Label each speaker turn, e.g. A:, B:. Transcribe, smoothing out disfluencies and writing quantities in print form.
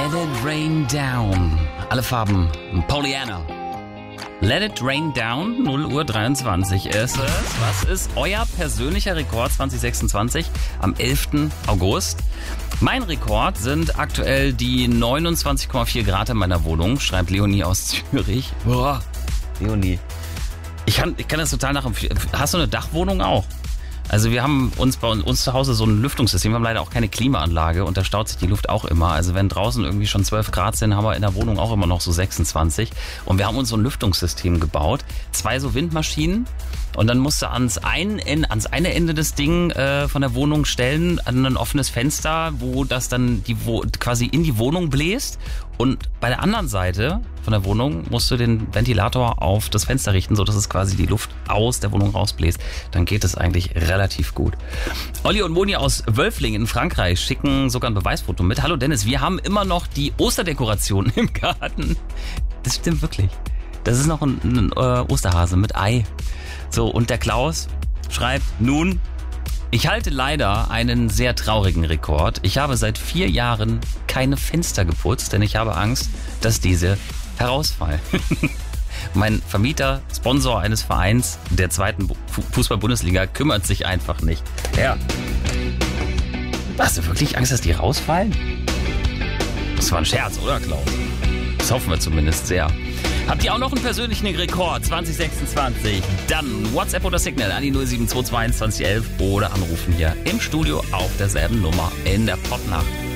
A: Let it rain down. Alle Farben. Pollyanna. Let it rain down. 0:23 ist es. Was ist euer persönlicher Rekord 2026 am 11. August? Mein Rekord sind aktuell die 29,4 Grad in meiner Wohnung, schreibt Leonie aus Zürich. Boah, Leonie. Ich kann das total nachempfinden. Hast du eine Dachwohnung auch? Also wir haben bei uns zu Hause so ein Lüftungssystem, wir haben leider auch keine Klimaanlage und da staut sich die Luft auch immer. Also wenn draußen irgendwie schon 12 Grad sind, haben wir in der Wohnung auch immer noch so 26. Und wir haben uns so ein Lüftungssystem gebaut, 2 so Windmaschinen und dann musst du ans eine Ende des Ding von der Wohnung stellen, an ein offenes Fenster, wo das dann quasi in die Wohnung bläst. Und bei der anderen Seite von der Wohnung musst du den Ventilator auf das Fenster richten, sodass es quasi die Luft aus der Wohnung rausbläst. Dann geht es eigentlich relativ gut. Olli und Moni aus Wölflingen in Frankreich schicken sogar ein Beweisfoto mit. Hallo Dennis, wir haben immer noch die Osterdekoration im Garten. Das stimmt wirklich. Das ist noch ein Osterhase mit Ei. So, und der Klaus schreibt, nun, ich halte leider einen sehr traurigen Rekord. Ich habe seit 4 Jahren keine Fenster geputzt, denn ich habe Angst, dass diese herausfallen. Mein Vermieter, Sponsor eines Vereins der 2. Fußball-Bundesliga, kümmert sich einfach nicht. Ja. Hast du wirklich Angst, dass die rausfallen? Das war ein Scherz, oder Klaus? Das hoffen wir zumindest sehr. Habt ihr auch noch einen persönlichen Rekord 2026? Dann WhatsApp oder Signal an die 07222 2011 oder anrufen hier im Studio auf derselben Nummer in der Popnacht.